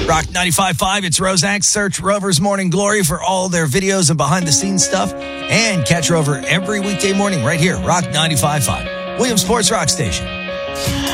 Rock 95.5, it's Rosax. Search Rover's Morning Glory for all their videos and behind-the-scenes stuff. And catch Rover every weekday morning right here, Rock 95.5, Williams Sports Rock Station.